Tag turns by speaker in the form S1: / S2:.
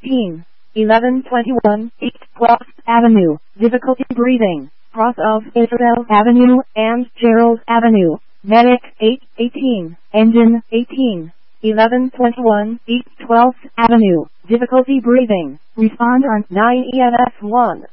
S1: 18, 1121 East 12th Avenue, difficulty breathing, cross of Israel Avenue and Gerald Avenue, medic 818, engine 18, 1121 East 12th Avenue, difficulty breathing, respond on 9 EMS 1.